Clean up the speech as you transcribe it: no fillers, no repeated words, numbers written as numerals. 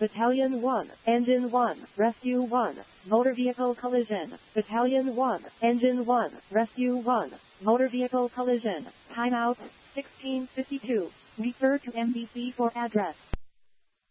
Battalion 1, Engine 1, Rescue 1, Motor Vehicle Collision. Battalion 1, Engine 1, Rescue 1, Motor Vehicle Collision. Timeout, 1652. Refer to MDC for address.